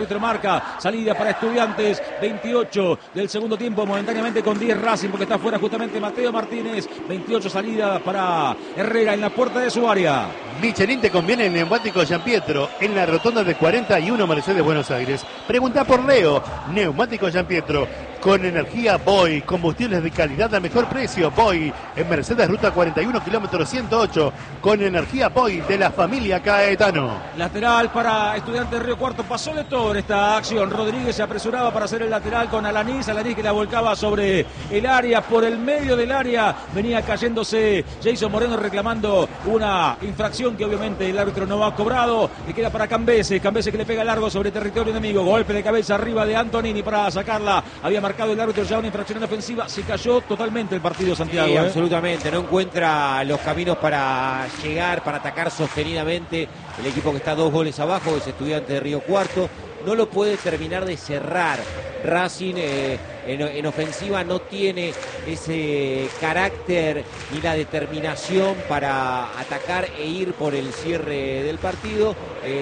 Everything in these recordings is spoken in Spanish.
Marca salida para Estudiantes, 28 del segundo tiempo, momentáneamente con 10 Racing, porque está fuera justamente Mateo Martínez. 28 salida para Herrera en la puerta de su área. Michelin te conviene el neumático Giampietro en la rotonda de 41 Mercedes Buenos Aires. Pregunta por Leo. Neumático Giampietro con energía Boy, combustibles de calidad al mejor precio. Boy en Mercedes Ruta 41 kilómetros 108 con energía Boy de la familia Caetano. Lateral para Estudiantes de Río Cuarto. Pasó de todo en esta acción. Rodríguez se apresuraba para hacer el lateral con Alanís que la volcaba sobre el área. Por el medio del área venía cayéndose Jason Moreno reclamando una infracción que obviamente el árbitro no ha cobrado. Que queda para Cambese que le pega largo sobre territorio enemigo. Golpe de cabeza arriba de Antonini para sacarla. Había marcado el árbitro ya una infracción en ofensiva. Se cayó totalmente el partido, Santiago. Sí, absolutamente. No encuentra los caminos para llegar, para atacar sostenidamente. El equipo que está 2 goles abajo es Estudiantes de Río Cuarto. No lo puede terminar de cerrar. Racing en ofensiva no tiene ese carácter y la determinación para atacar e ir por el cierre del partido.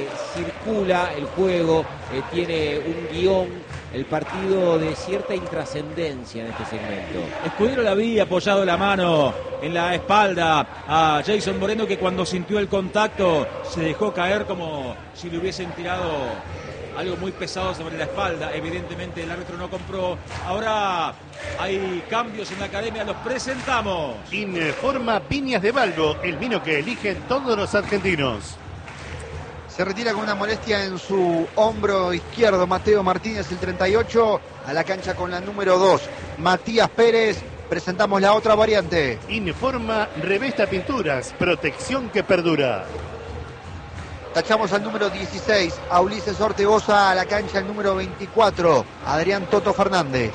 Circula el juego, tiene un guión. El partido de cierta intrascendencia en este segmento. Escudero le había apoyado la mano en la espalda a Jason Moreno, que cuando sintió el contacto se dejó caer como si le hubiesen tirado algo muy pesado sobre la espalda. Evidentemente el árbitro no compró. Ahora hay cambios en la academia, los presentamos. Informa Viñas de Valgo, el vino que eligen todos los argentinos. Se retira con una molestia en su hombro izquierdo Mateo Martínez, el 38, a la cancha con la número 2, Matías Pérez. Presentamos la otra variante. Informa Revesta Pinturas, protección que perdura. Tachamos al número 16, a Ulises Ortegoza, a la cancha el número 24, Adrián Toto Fernández.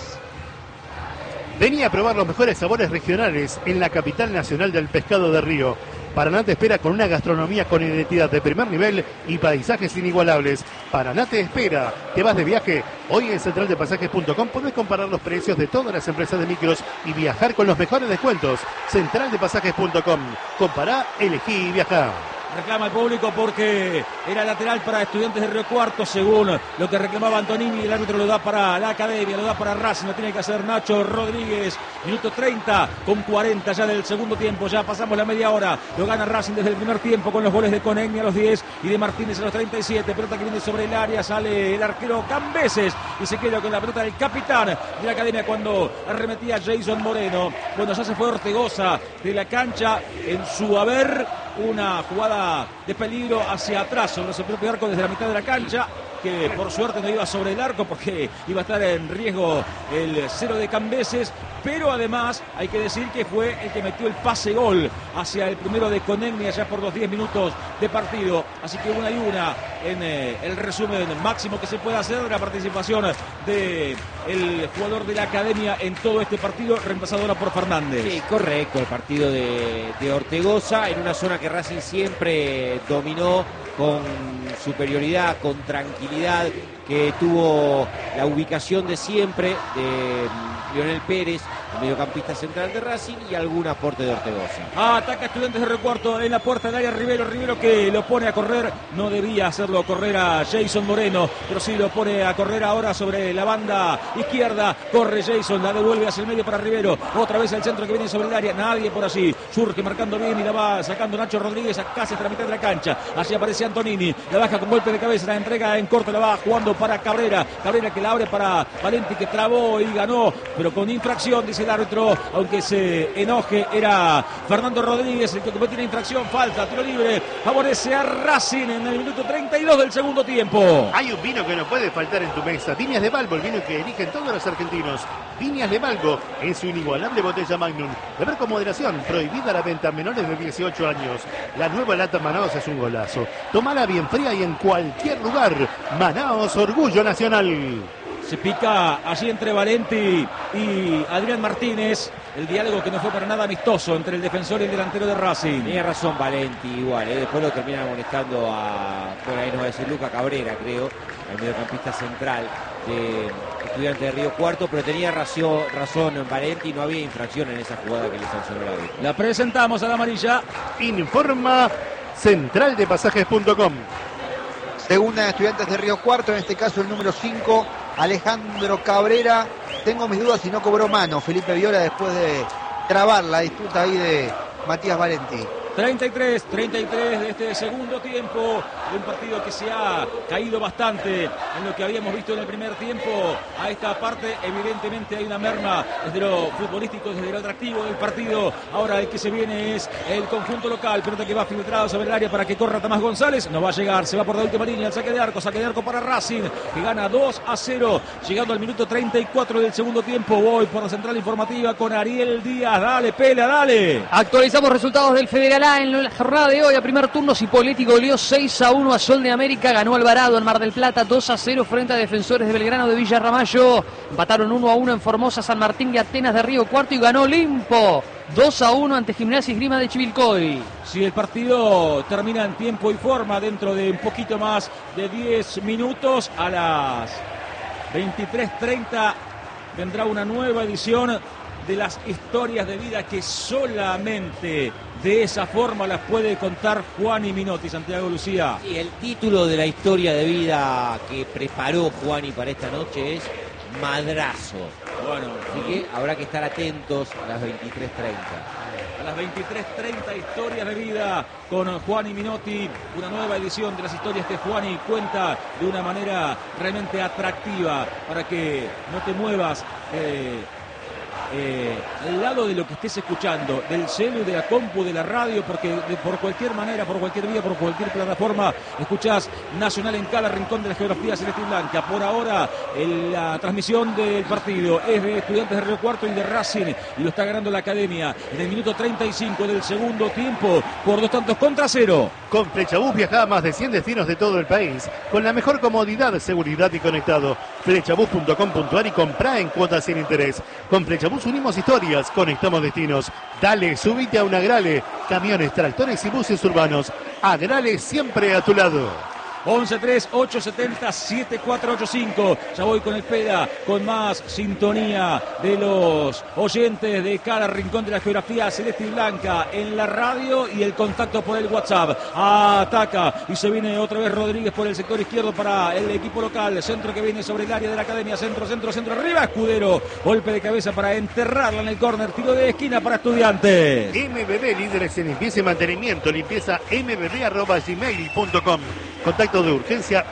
Venía a probar los mejores sabores regionales en la capital nacional del pescado de río. Paraná te espera con una gastronomía con identidad de primer nivel y paisajes inigualables. Paraná te espera. ¿Te vas de viaje? Hoy en centraldepasajes.com podés comparar los precios de todas las empresas de micros y viajar con los mejores descuentos. Centraldepasajes.com. Compará, elegí y viajá. Reclama el público porque era lateral para Estudiantes de Río Cuarto, según lo que reclamaba Antonini. El árbitro lo da para la academia, lo da para Racing, lo tiene que hacer Nacho Rodríguez. Minuto 30 con 40 ya del segundo tiempo, ya pasamos la media hora. Lo gana Racing desde el primer tiempo con los goles de Conegni a los 10 y de Martínez a los 37. Pelota que viene sobre el área, sale el arquero Cambeses y se queda con la pelota del capitán de la academia cuando arremetía Jason Moreno. Bueno, ya se fue Ortegoza de la cancha en su haber. Una jugada de peligro hacia atrás sobre su propio arco desde la mitad de la cancha, que por suerte no iba sobre el arco porque iba a estar en riesgo el 0 de Cambeses, pero además hay que decir que fue el que metió el pase gol hacia el primero de Conegni allá por los 10 minutos de partido. Así que una y una en el resumen máximo que se puede hacer de la participación del jugador de la academia en todo este partido, reemplazado ahora por Fernández. Sí, correcto, el partido de Ortegoza en una zona que Racing siempre dominó con superioridad, con tranquilidad, que tuvo la ubicación de siempre de Lionel Pérez, el mediocampista central de Racing, y algún aporte de Ortegoza. Ataca Estudiantes de Río Cuarto en la puerta del área. Rivero que lo pone a correr. No debía hacerlo correr a Jason Moreno, pero sí lo pone a correr ahora sobre la banda izquierda. Corre Jason, la devuelve hacia el medio para Rivero. Otra vez el centro que viene sobre el área. Nadie por allí. Surge marcando bien y la va sacando Nacho Rodríguez a casi hasta la mitad de la cancha. Así aparece Antonini. La baja con golpe de cabeza. La entrega en corto. La va jugando para Cabrera. Cabrera que la abre para Valenti, que trabó y ganó, pero con infracción, dice el árbitro, aunque se enoje. Era Fernando Rodríguez el que cometió una infracción. Falta, tiro libre, favorece a Racing en el minuto 32 del segundo tiempo. Hay un vino que no puede faltar en tu mesa. Viñas de Valgo, el vino que eligen todos los argentinos. Viñas de Valgo en su inigualable botella Magnum. Beber con moderación, prohibida la venta a menores de 18 años. La nueva lata Manaos es un golazo. Tómala bien fría y en cualquier lugar. Manaos, orgullo nacional. Se pica allí entre Valenti y Adrián Martínez. El diálogo que no fue para nada amistoso entre el defensor y el delantero de Racing. Tenía razón Valenti igual, después lo termina molestando por ahí nos va a decir Luca Cabrera, creo, el mediocampista central de Estudiantes de Río Cuarto, pero tenía razón Valenti, no había infracción en esa jugada que le sancionó el árbitro. La presentamos a la amarilla. Informa centraldepasajes.com. Segunda de Estudiantes de Río Cuarto, en este caso el número 5, Alejandro Cabrera. Tengo mis dudas si no cobró mano Felipe Viola después de trabar la disputa ahí de Matías Valenti. 33 de este segundo tiempo, de un partido que se ha caído bastante en lo que habíamos visto en el primer tiempo. A esta parte evidentemente hay una merma desde lo futbolístico, desde lo atractivo del partido. Ahora el que se viene es el conjunto local, pelota que va filtrada sobre el área para que corra Tomás González, no va a llegar, se va por la última línea, el saque de arco para Racing, que gana 2-0, llegando al minuto 34 del segundo tiempo. Voy por la central informativa con Ariel Díaz, dale Pela, dale. Actualizamos resultados del Federal A en la jornada de hoy. A primer turno, Cipolletti goleó 6-1 a Sol de América, ganó Alvarado en Mar del Plata 2-0 frente a Defensores de Belgrano de Villa Ramallo, empataron 1-1 en Formosa, San Martín y Atenas de Río Cuarto y ganó Olimpo 2-1 ante Gimnasia y Esgrima de Chivilcoy. Si el partido termina en tiempo y forma dentro de un poquito más de 10 minutos, a las 23:30 vendrá una nueva edición de las historias de vida que solamente de esa forma las puede contar Juani Minotti. Santiago Lucía. Sí, el título de la historia de vida que preparó Juani para esta noche es Madrazo. Bueno, Así que habrá que estar atentos a las 23:30. a las 23:30 historias de vida con Juani Minotti, una nueva edición de las historias que Juani cuenta de una manera realmente atractiva para que no te muevas al lado de lo que estés escuchando, del celu, de la compu, de la radio, porque por cualquier manera, por cualquier vía, por cualquier plataforma, escuchás Nacional en cada rincón de la geografía celeste y blanca. Por ahora, la transmisión del partido es de Estudiantes de Río Cuarto y de Racing, y lo está ganando la Academia en el minuto 35 del segundo tiempo, por 2-0. Con Flechabús viaja a más de 100 destinos de todo el país, con la mejor comodidad, seguridad y conectado. Flechabús.com.ar y comprá en cuotas sin interés. Con Flechabús unimos historias, conectamos destinos. Dale, subite a un Agrale. Camiones, tractores y buses urbanos. Agrale siempre a tu lado. 11-3-870-7485. Ya voy con el Peda, con más sintonía de los oyentes de cada rincón de la geografía celeste y blanca en la radio y el contacto por el WhatsApp. Ataca y se viene otra vez Rodríguez por el sector izquierdo para el equipo local. Centro que viene sobre el área de la Academia. Centro, arriba. Escudero. Golpe de cabeza para enterrarla en el córner. Tiro de esquina para Estudiantes. MBB, líderes en limpieza y mantenimiento. Limpieza mbb@gmail.com. Contacto de urgencia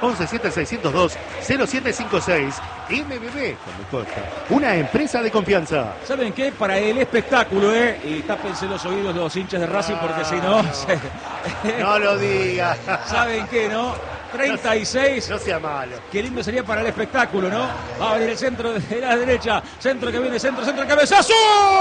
117602-0756. MBB, una empresa de confianza. ¿Saben qué? Para el espectáculo, y tápense los oídos los hinchas de Racing, porque si no... No lo digas. ¿Saben qué, no? 36. No sea malo. Qué lindo sería para el espectáculo, ¿no? Va a venir el centro de la derecha. Centro que viene, centro, cabezazo.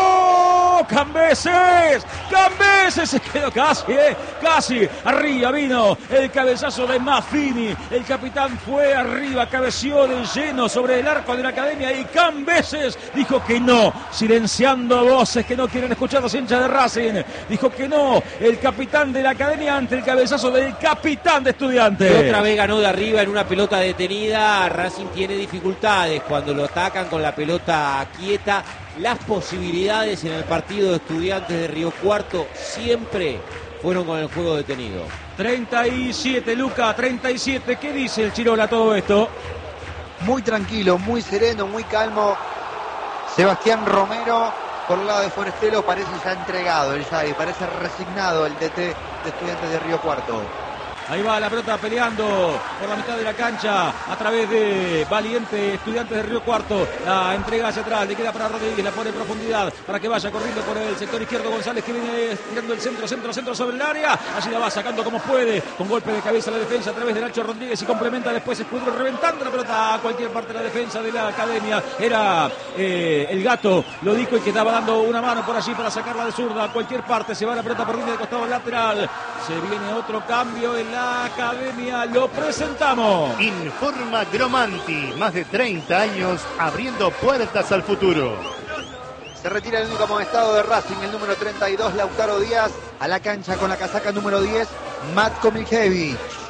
¡Cambeses! Se quedó casi. Arriba vino el cabezazo de Maffini. El capitán fue arriba, cabeció de lleno sobre el arco de la Academia y Cambeses dijo que no, silenciando voces que no quieren escuchar los hinchas de Racing. Dijo que no, el capitán de la Academia ante el cabezazo del capitán de Estudiantes. Y otra vez ganó de arriba en una pelota detenida. Racing tiene dificultades cuando lo atacan con la pelota quieta. Las posibilidades en el partido de Estudiantes de Río Cuarto siempre fueron con el juego detenido. 37, Luca, 37. ¿Qué dice el Chirola todo esto? Muy tranquilo, muy sereno, muy calmo. Sebastián Romero, por el lado de Forestelo, parece ya entregado el Yari, parece resignado el DT de Estudiantes de Río Cuarto. Ahí va la pelota peleando por la mitad de la cancha a través de Valiente, Estudiantes de Río Cuarto. La entrega hacia atrás, le queda para Rodríguez, la pone en profundidad para que vaya corriendo por el sector izquierdo. González que viene tirando el centro sobre el área. Allí la va sacando como puede, con golpe de cabeza la defensa a través de Nacho Rodríguez y complementa después Escudero reventando la pelota a cualquier parte de la defensa de la Academia. Era el Gato, lo dijo, y que estaba dando una mano por allí para sacarla de zurda a cualquier parte. Se va la pelota por línea de costado lateral. Se viene otro cambio en la Academia, lo presentamos. Informa Gromanti, más de 30 años abriendo puertas al futuro. Se retira el único amonestado de Racing, el número 32, Lautaro Díaz, a la cancha con la casaca número 10, Matko Miljevic.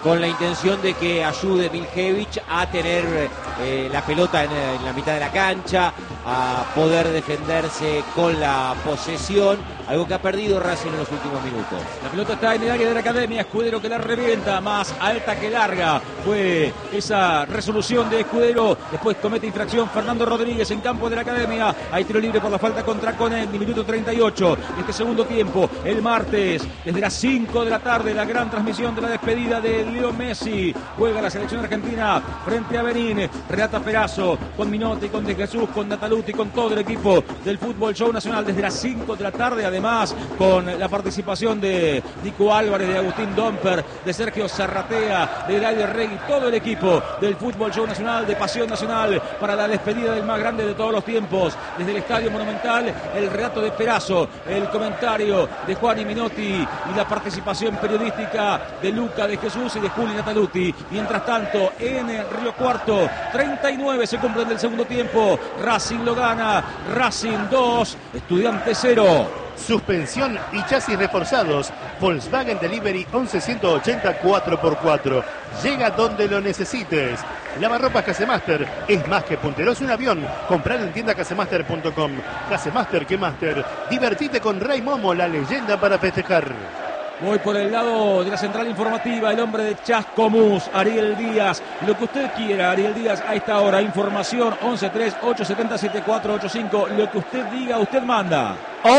con la intención de que ayude Miljevic a tener la pelota en la mitad de la cancha, a poder defenderse con la posesión, algo que ha perdido Racing en los últimos minutos. La pelota está en el área de la Academia, Escudero que la revienta, más alta que larga. Fue esa resolución de Escudero, después comete infracción Fernando Rodríguez en campo de la Academia. Hay tiro libre por la falta contra Conegni, minuto 38 de este segundo tiempo. El martes, desde las 5 de la tarde, la gran transmisión de la despedida de Leo Messi. Juega la selección argentina frente a Benín. Relata Perazo, con Minotti, con De Jesús, con Nataluti, con todo el equipo del Fútbol Show Nacional desde las 5 de la tarde. Además, con la participación de Nico Álvarez, de Agustín Domper, de Sergio Zarratea, de Dario Regui, todo el equipo del Fútbol Show Nacional, de Pasión Nacional, para la despedida del más grande de todos los tiempos. Desde el Estadio Monumental, el relato de Perazo, el comentario de Juan Minotti y la participación periodística de Luca De Jesús y de Juli Nataluti. Mientras tanto, en Río Cuarto, 39 se cumplen del segundo tiempo. Racing lo gana, Racing 2, Estudiantes 0. Suspensión y chasis reforzados. Volkswagen Delivery 11180 4x4. Llega donde lo necesites. Lavarropas Casemaster es más que puntero, es un avión. Comprar en tienda casemaster.com. Casemaster que Master. Divertite con Ray Momo, la leyenda para festejar. Voy por el lado de la central informativa, el hombre de Chascomús, Ariel Díaz. Lo que usted quiera, Ariel Díaz, a esta hora. Información 1138707485. Lo que usted diga, usted manda.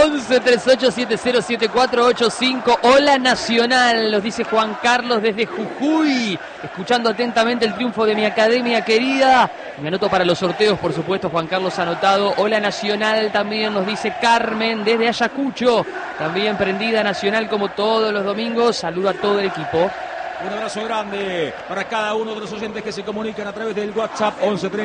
1138707485. Hola Nacional, nos dice Juan Carlos desde Jujuy, escuchando atentamente el triunfo de mi academia querida. Me anoto para los sorteos, por supuesto. Juan Carlos anotado. Hola Nacional también, nos dice Carmen desde Ayacucho, también prendida Nacional como todos los domingos. Saludo a todo el equipo. Un abrazo grande para cada uno de los oyentes que se comunican a través del WhatsApp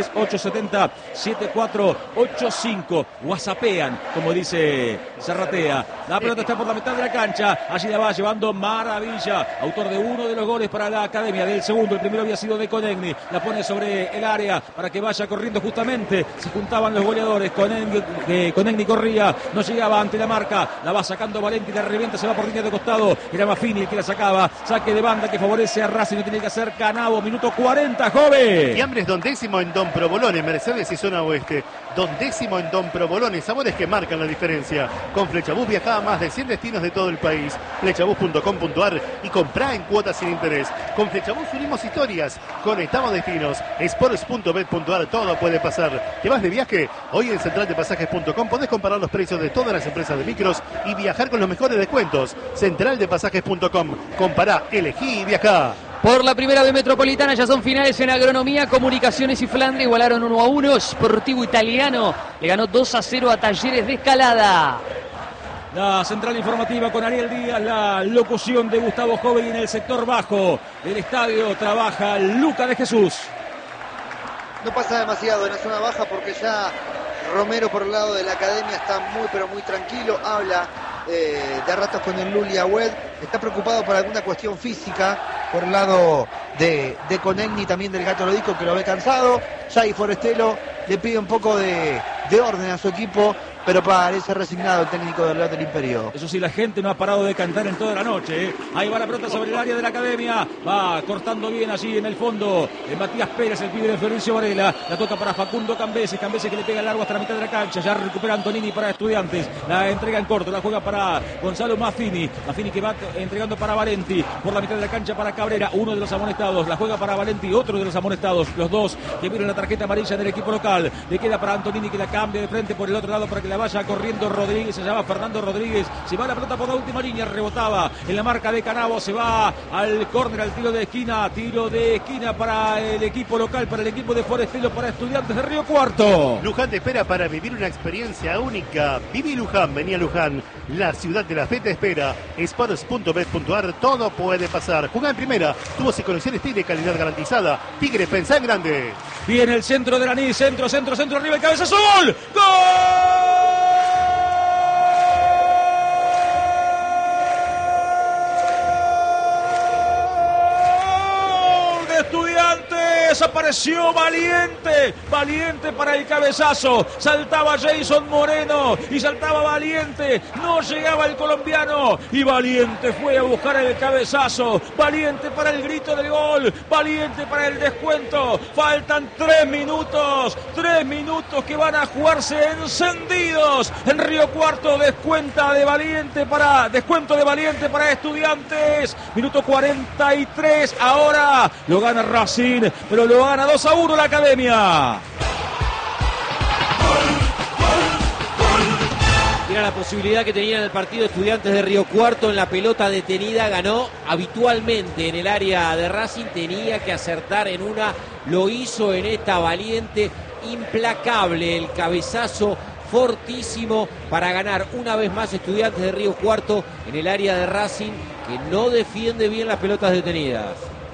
1138707485. Whatsappean, como dice Zarratea. La pelota está por la mitad de la cancha. Allí la va llevando Maravilla, autor de uno de los goles para la Academia, del segundo. El primero había sido de Conegni. La pone sobre el área para que vaya corriendo justamente. Se juntaban los goleadores. Conegni corría, no llegaba ante la marca. La va sacando Valenti, la revienta, se va por línea de costado. Era Maffini el que la sacaba. Saque de banda que favorece a Racing, no tiene que hacer Canavo, minuto 40, joven. Fiambres Don Décimo en Don Provolone, Mercedes y zona oeste. Don Décimo en Don Provolone, sabores que marcan la diferencia. Con Flechabús viaja a más de 100 destinos de todo el país. Flechabús.com.ar y comprá en cuotas sin interés. Con Flechabús unimos historias, conectamos destinos. Sports.bet.ar, todo puede pasar. ¿Te vas de viaje? Hoy en centraldepasajes.com podés comparar los precios de todas las empresas de micros y viajar con los mejores descuentos. Centraldepasajes.com, compará, elegí y viajá. Por la primera B Metropolitana ya son finales en Agronomía, Comunicaciones y Flandre igualaron 1-1. Sportivo Italiano le ganó 2-0 a Talleres de Escalada. La central informativa con Ariel Díaz, la locución de Gustavo Joven. En el sector bajo del estadio trabaja Luca De Jesús. No pasa demasiado en la zona baja porque ya Romero por el lado de la Academia está muy pero muy tranquilo, habla de ratos con el Luli Agüed, está preocupado por alguna cuestión física por el lado de Conegni, también del Gato Lodico, que lo ve cansado. Jai Forestelo le pide un poco de orden a su equipo, pero parece resignado el técnico del Real del Imperio. Eso sí, la gente no ha parado de cantar en toda la noche. Ahí va la pelota sobre el área de la Academia. Va cortando bien allí en el fondo. Matías Pérez, el pibe de Florencio Varela. La toca para Facundo Cambese. Cambese que le pega largo hasta la mitad de la cancha. Ya recupera Antonini para Estudiantes. La entrega en corto. La juega para Gonzalo Maffini. Maffini que va entregando para Valenti. Por la mitad de la cancha para Cabrera. Uno de los amonestados. La juega para Valenti. Otro de los amonestados. Los dos que vieron la tarjeta amarilla del equipo local. Le queda para Antonini que la cambia de frente por el otro lado para que la vaya corriendo Rodríguez. Se llama Fernando Rodríguez. Se va la pelota por la última línea. Rebotaba en la marca de Canavo. Se va al córner, al tiro de esquina. Tiro de esquina para el equipo local, para el equipo de Forestelo, para Estudiantes de Río Cuarto. Luján te espera para vivir una experiencia única. Viví Luján, vení a Luján. La ciudad de la fe te espera. Sports.bet.ar, todo puede pasar. Jugá en primera. Tubos y conexiones Tigre, calidad garantizada. Tigre, pensá en grande. Viene el centro de la centro, arriba el cabezazo. ¡Gol! ¡Gol! desapareció Valiente. Valiente para el cabezazo. Saltaba Jason Moreno y saltaba Valiente. No llegaba el colombiano y Valiente fue a buscar el cabezazo. Valiente para el grito del gol. Valiente para el descuento. Faltan 3 minutos. 3 minutos que van a jugarse encendidos. En Río Cuarto descuento de Valiente para Estudiantes. Minuto 43. Ahora lo gana Racing, pero lo gana 2-1 la Academia. Era la posibilidad que tenía en el partido Estudiantes de Río Cuarto en la pelota detenida, ganó habitualmente en el área de Racing, tenía que acertar en una, lo hizo en esta. Valiente, implacable el cabezazo, fortísimo para ganar una vez más Estudiantes de Río Cuarto en el área de Racing, que no defiende bien las pelotas detenidas.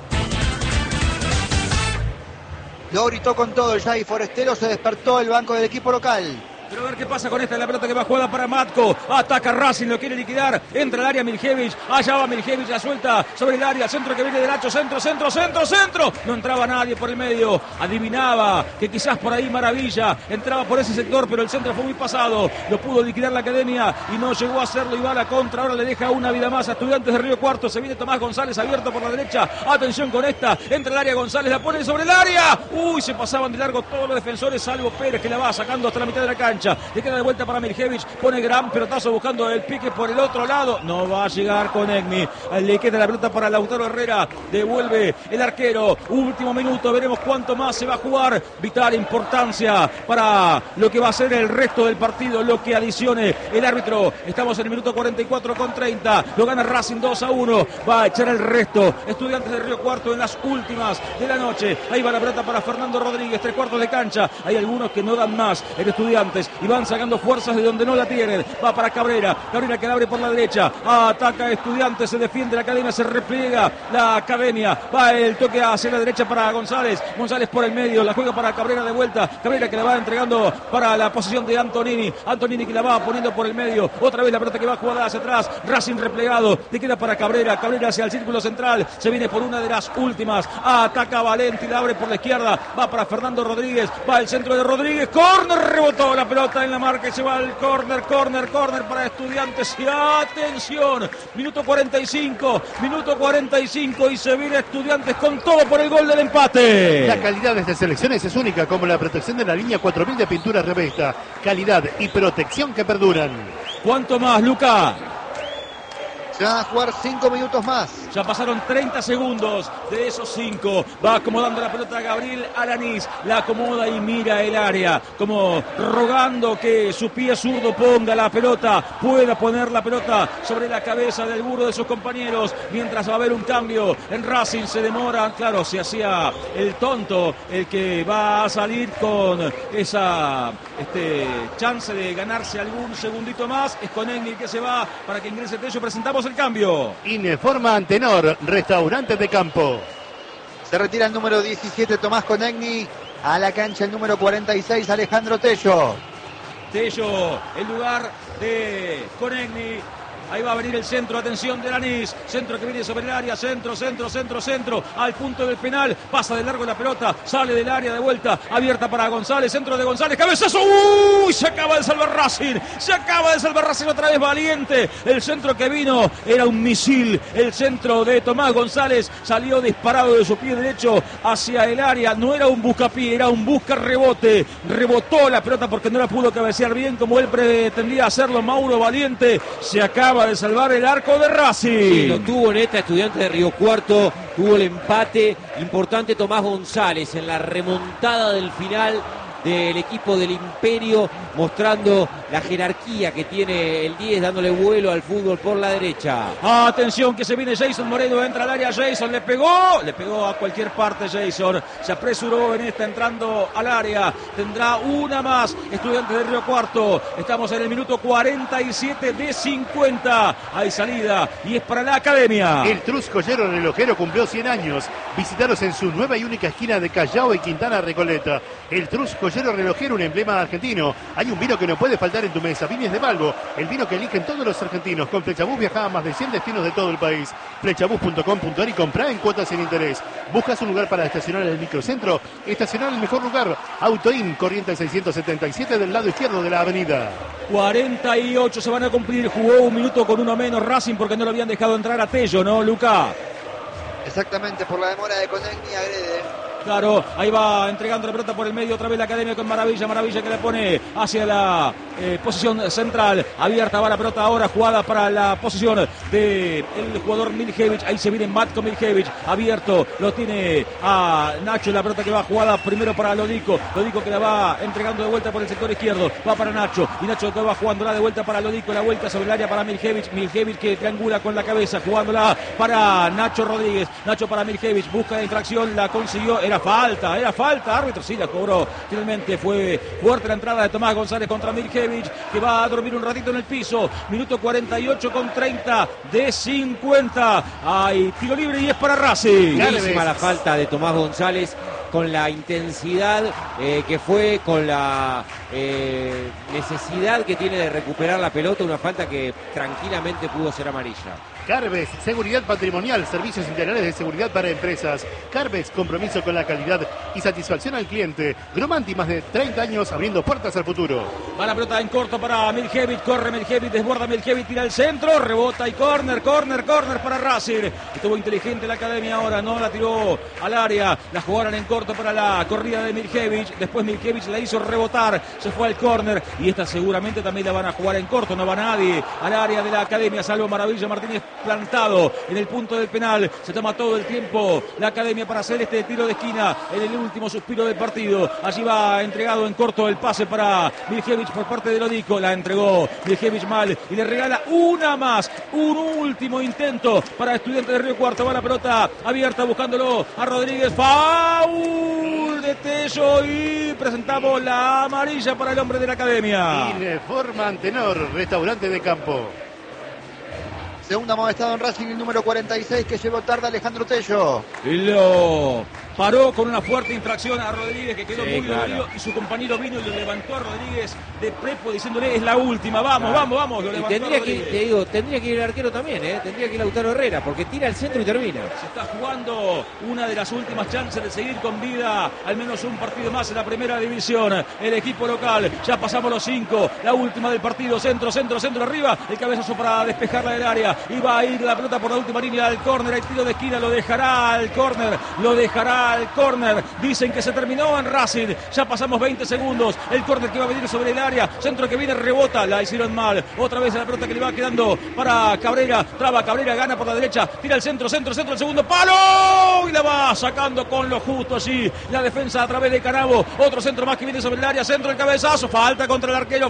Lo gritó con todo ya y Forestero, se despertó el banco del equipo local. Pero a ver qué pasa con esta, la pelota que va jugada para Matko. Ataca Racing, lo quiere liquidar. Entra al área Miljevich. Allá va Miljevich, la suelta sobre el área. Centro que viene de Nacho. Centro. No entraba nadie por el medio. Adivinaba que quizás por ahí Maravilla entraba por ese sector, pero el centro fue muy pasado. Lo pudo liquidar la Academia y no llegó a hacerlo. Y va a la contra. Ahora le deja una vida más a Estudiantes de Río Cuarto. Se viene Tomás González abierto por la derecha. Atención con esta. Entra al área González, la pone sobre el área. Uy, se pasaban de largo todos los defensores, salvo Pérez, que la va sacando hasta la mitad de la cancha. Le queda de vuelta para Miljevich, pone gran pelotazo buscando el pique por el otro lado, no va a llegar con Egni, le queda la pelota para Lautaro Herrera, devuelve el arquero, último minuto, veremos cuánto más se va a jugar, vital importancia para lo que va a ser el resto del partido, lo que adicione el árbitro. Estamos en el minuto 44 con 30, lo gana Racing 2-1, va a echar el resto Estudiantes de Río Cuarto en las últimas de la noche. Ahí va la pelota para Fernando Rodríguez, 3/4 de cancha, hay algunos que no dan más en Estudiantes y van sacando fuerzas de donde no la tienen. Va para Cabrera que la abre por la derecha, ataca Estudiantes, se defiende la Academia, se repliega la Academia, va el toque hacia la derecha para González por el medio, la juega para Cabrera de vuelta, Cabrera que la va entregando para la posición de Antonini que la va poniendo por el medio, otra vez la pelota que va jugada hacia atrás, Racing replegado, le queda para Cabrera hacia el círculo central, se viene por una de las últimas, ataca Valenti, la abre por la izquierda, va para Fernando Rodríguez, va el centro de Rodríguez, córner, rebotó la pelota en la marca y se va el córner para Estudiantes y atención, minuto 45 y se viene Estudiantes con todo por el gol del empate. La calidad de estas selecciones es única, como la protección de la línea 4000 de pintura Revesta, calidad y protección que perduran. ¿Cuánto más, Luca? Se van a jugar 5 minutos más. Ya pasaron 30 segundos de esos 5. Va acomodando la pelota a Gabriel Alanís. La acomoda y mira el área. Como rogando que su pie zurdo ponga la pelota. Pueda poner la pelota sobre la cabeza de alguno de sus compañeros. Mientras va a haber un cambio. En Racing se demora. Claro, se hacía el tonto. El que va a salir con esa chance de ganarse algún segundito más. Es con Egni que se va para que ingrese Tello. Presentamos el cambio. Ineforma Antenor, restaurantes de campo. Se retira el número 17 Tomás Conegni, a la cancha el número 46 Alejandro Tello. Tello, el lugar de Conegni. Ahí va a venir el centro, atención de Alanís, centro que viene sobre el área, centro, al punto del penal, pasa de largo la pelota, sale del área de vuelta, abierta para González, centro de González, cabezazo, ¡uy! Se acaba de salvar Racing otra vez Valiente, el centro que vino era un misil, el centro de Tomás González salió disparado de su pie derecho hacia el área, no era un buscapié, era un busca rebote, rebotó la pelota porque no la pudo cabecear bien como él pretendía hacerlo Mauro Valiente, se acaba de salvar el arco de Racing. Sí, lo tuvo en esta Estudiantes de Río Cuarto, tuvo el empate importante Tomás González en la remontada del final del equipo del Imperio, mostrando la jerarquía que tiene el 10, dándole vuelo al fútbol por la derecha. Atención que se viene Jason Moreno, entra al área Jason, le pegó a cualquier parte Jason, se apresuró en esta entrando al área, tendrá una más Estudiantes de Río Cuarto, estamos en el minuto 47 de 50, hay salida y es para la Academia. El Trus Joyero Relojero cumplió 100 años, visitaros en su nueva y única esquina de Callao y Quintana Recoleta. El Trus Joyero Joyero Relojero, un emblema argentino. Hay un vino que no puede faltar en tu mesa. Viñes de Balbo, el vino que eligen todos los argentinos. Con Flechabús viaja a más de 100 destinos de todo el país. Flechabús.com.ar y comprá en cuotas sin interés. ¿Buscas un lugar para estacionar en el microcentro? Estacionar en el mejor lugar. Autoin, Corrientes 677 del lado izquierdo de la avenida. 48 se van a cumplir. Jugó un minuto con uno menos Racing porque no lo habían dejado entrar a Tello, ¿no, Luca? Exactamente, por la demora de Conegni agrede. Claro, ahí va entregando la pelota por el medio otra vez la Academia con Maravilla. Maravilla que la pone hacia la posición central. Abierta va la pelota ahora, jugada para la posición del jugador Miljevic. Ahí se viene Matko Miljevic. Abierto, lo tiene a Nacho. La pelota que va jugada primero para Lodico. Lodico que la va entregando de vuelta por el sector izquierdo. Va para Nacho. Y Nacho que va jugándola de vuelta para Lodico. La vuelta sobre el área para Miljevic. Miljevic que triangula con la cabeza. Jugándola para Nacho Rodríguez. Nacho para Miljevic. Busca la infracción. La consiguió. Era falta, árbitro sí la cobró. Finalmente fue fuerte la entrada de Tomás González contra Miljevic, que va a dormir un ratito en el piso. Minuto 48 con 30 de 50. Hay tiro libre y es para Racing. Clarísima la falta de Tomás González, con la intensidad que fue, con la necesidad que tiene de recuperar la pelota, una falta que tranquilamente pudo ser amarilla. Carves, seguridad patrimonial, servicios integrales de seguridad para empresas. Carves, compromiso con la calidad y satisfacción al cliente. Gromanti, más de 30 años abriendo puertas al futuro. Va la pelota en corto para Miljevic, corre Miljevic, desborda Miljevic, tira al centro, rebota y corner para Racing. Estuvo inteligente la Academia ahora, no la tiró al área, la jugaron en corto para la corrida de Miljevic. Después Miljevic la hizo rebotar, se fue al corner y esta seguramente también la van a jugar en corto. No va nadie al área de la Academia, salvo Maravilla Martínez plantado en el punto del penal. Se toma todo el tiempo la Academia para hacer este tiro de esquina en el último suspiro del partido. Allí va entregado en corto el pase para Miljevic por parte de Lodico. La entregó Miljevic mal y le regala una más. Un último intento para Estudiantes de Río Cuarto. Va la pelota abierta buscándolo a Rodríguez. Foul de Tello y presentamos la amarilla para el hombre de la Academia. Informa Antenor, restaurante de campo. Segunda amonestado en Racing, el número 46 que llegó tarde Alejandro Tello. Y lo paró con una fuerte infracción a Rodríguez, que quedó muy claro. dolido, y su compañero vino y lo levantó a Rodríguez de prepo diciéndole: es la última, vamos, vamos. Lo Y levantó tendría a que, Rodríguez. te digo, tendría que ir el arquero también, tendría que ir Lautaro Herrera, porque tira al centro y termina. Se está jugando una de las últimas chances de seguir con vida, al menos un partido más en la primera división. El equipo local, ya pasamos los 5, la última del partido, centro arriba, el cabezazo para despejarla del área, y va a ir la pelota por la última línea al córner, el tiro de esquina, lo dejará al córner. Dicen que se terminó en Racing, ya pasamos 20 segundos, el córner que va a venir sobre el área, centro que viene, rebota, la hicieron mal, otra vez la pelota que le va quedando para Cabrera, traba Cabrera, gana por la derecha, tira el centro, el segundo palo, y la va sacando con lo justo allí, la defensa a través de Canavo, otro centro más que viene sobre el área, centro, el cabezazo, falta contra el arquero,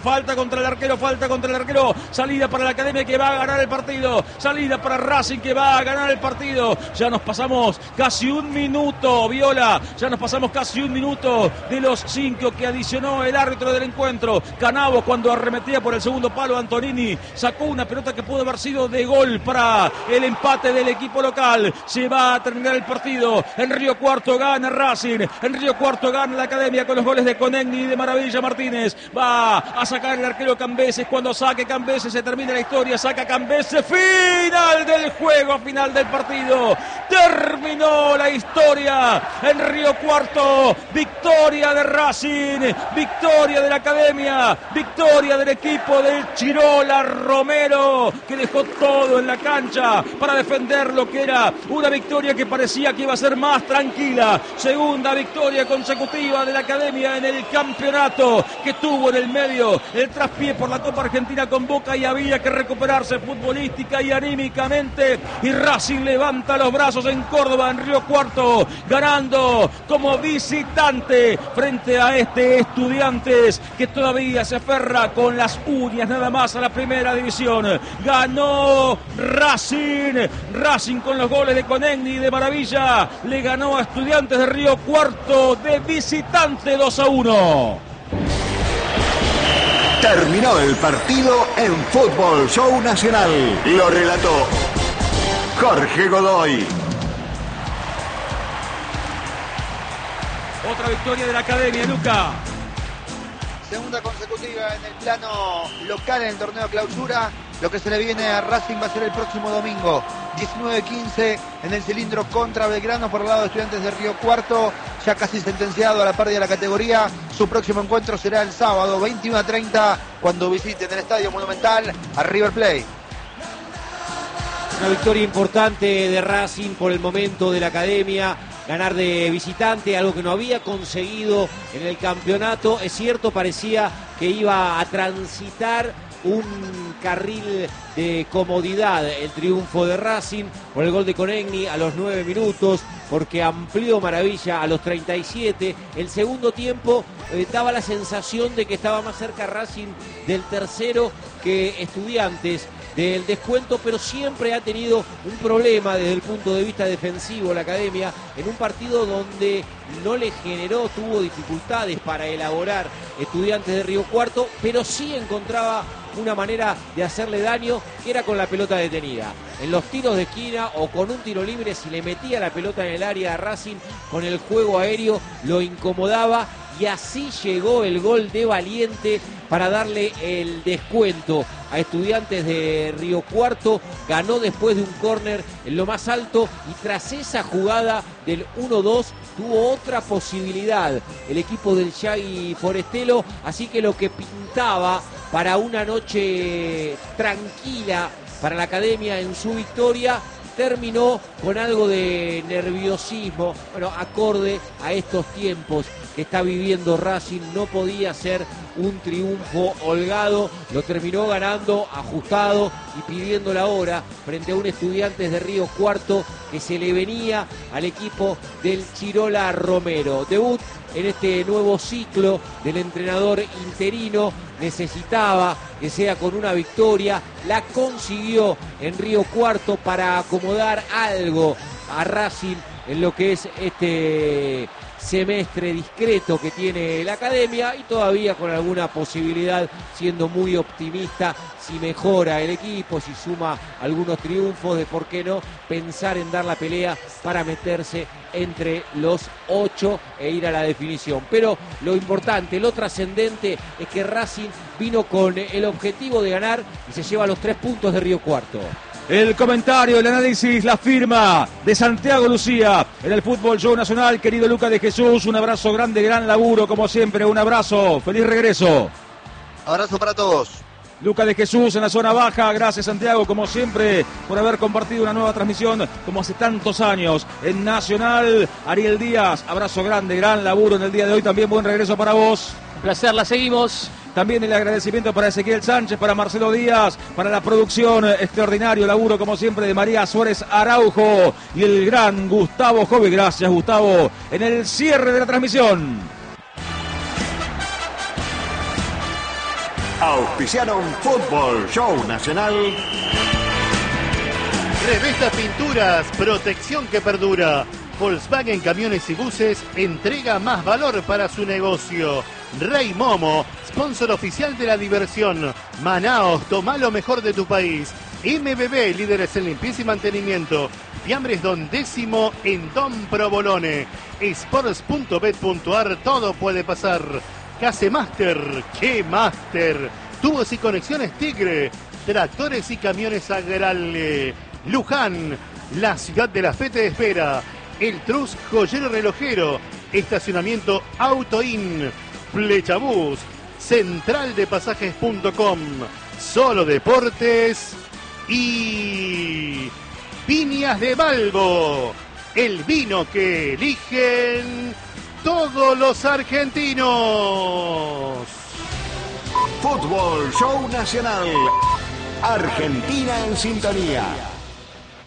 salida para la Academia que va a ganar el partido, salida para Racing que va a ganar el partido. Ya nos pasamos casi un minuto, Viola, ya nos pasamos casi un minuto de los 5 que adicionó el árbitro del encuentro. Canavo, cuando arremetía por el segundo palo, Antonini sacó una pelota que pudo haber sido de gol para el empate del equipo local. Se va a terminar el partido. En Río Cuarto gana Racing, en Río Cuarto gana la Academia con los goles de Conegni y de Maravilla Martínez. Va a sacar el arquero Cambeses. Cuando saque Cambeses se termina la historia, saca Cambeses. Final del juego, final del partido. Terminó la historia en Río Cuarto. Victoria de Racing, victoria de la Academia, victoria del equipo del Chirola Romero, que dejó todo en la cancha para defender lo que era una victoria que parecía que iba a ser más tranquila. Segunda victoria consecutiva de la Academia en el campeonato, que tuvo en el medio el traspié por la Copa Argentina con Boca y había que recuperarse futbolística y anímicamente, y Racing levanta los brazos en Córdoba, en Río Cuarto, ganando como visitante frente a este Estudiantes que todavía se aferra con las uñas nada más a la primera división. Ganó Racing con los goles de Conegni y de Maravilla, le ganó a Estudiantes de Río Cuarto de visitante 2-1. Terminó el partido en Fútbol Show Nacional. Lo relató Jorge Godoy. Otra victoria de la Academia, Luca. segunda consecutiva en el plano local en el torneo clausura. Lo que se le viene a Racing va a ser el próximo domingo, 19:15, en el cilindro contra Belgrano por el lado de Estudiantes de Río Cuarto, ya casi sentenciado a la pérdida de la categoría. Su próximo encuentro será el sábado, 21:30, cuando visiten el Estadio Monumental a River Plate. Una victoria importante de Racing por el momento de la academia. Ganar de visitante, algo que no había conseguido en el campeonato. Es cierto, parecía que iba a transitar un carril de comodidad el triunfo de Racing por el gol de Conegni a los 9 minutos, porque amplió Maravilla a los 37. El segundo tiempo daba la sensación de que estaba más cerca Racing del tercero que Estudiantes del descuento, pero siempre ha tenido un problema desde el punto de vista defensivo la academia, en un partido donde no le generó, tuvo dificultades para elaborar Estudiantes de Río Cuarto, pero sí encontraba una manera de hacerle daño, que era con la pelota detenida. En los tiros de esquina o con un tiro libre, si le metía la pelota en el área a Racing, con el juego aéreo lo incomodaba, y así llegó el gol de Valiente para darle el descuento a Estudiantes de Río Cuarto. Ganó después de un córner en lo más alto, y tras esa jugada del 1-2 tuvo otra posibilidad el equipo del Yagi Forestelo, así que lo que pintaba para una noche tranquila para la academia en su victoria terminó con algo de nerviosismo, bueno, acorde a estos tiempos que está viviendo Racing. No podía ser un triunfo holgado, lo terminó ganando ajustado y pidiendo la hora frente a un Estudiantes de Río Cuarto que se le venía al equipo del Chirola Romero. Debut en este nuevo ciclo del entrenador interino, necesitaba que sea con una victoria, la consiguió en Río Cuarto para acomodar algo a Racing en lo que es este semestre discreto que tiene la academia, y todavía con alguna posibilidad, siendo muy optimista, si mejora el equipo, si suma algunos triunfos, de por qué no pensar en dar la pelea para meterse entre los 8 e ir a la definición. Pero lo importante, lo trascendente, es que Racing vino con el objetivo de ganar y se lleva los 3 puntos de Río Cuarto. El comentario, el análisis, la firma de Santiago Lucía en el Fútbol Show Nacional. Querido Lucas de Jesús, un abrazo grande, gran laburo como siempre, un abrazo, feliz regreso. Abrazo para todos. Lucas de Jesús en la zona baja, gracias Santiago como siempre por haber compartido una nueva transmisión como hace tantos años en Nacional. Ariel Díaz, abrazo grande, gran laburo en el día de hoy, también buen regreso para vos. Un placer, la seguimos. También el agradecimiento para Ezequiel Sánchez, para Marcelo Díaz, para la producción, extraordinario laburo como siempre de María Suárez Araujo y el gran Gustavo Jove. Gracias Gustavo en el cierre de la transmisión. Auspiciaron Fútbol Show Nacional. Revestas Pinturas, protección que perdura. Volkswagen Camiones y Buses entrega más valor para su negocio. Rey Momo, sponsor oficial de la diversión. Manaos, toma lo mejor de tu país. MBB, líderes en limpieza y mantenimiento. Fiambres Don Décimo en Don Provolone. Sports.bet.ar, todo puede pasar. Case Master, ¡qué Master! Tubos y conexiones Tigre. Tractores y camiones Agrale. Luján, la ciudad de la fe te espera. El Trus Joyero Relojero. Estacionamiento Autoin. Flechabús. Centraldepasajes.com. Solo Deportes. Y Viñas de Balbo. El vino que eligen todos los argentinos. Fútbol Show Nacional. Argentina en sintonía.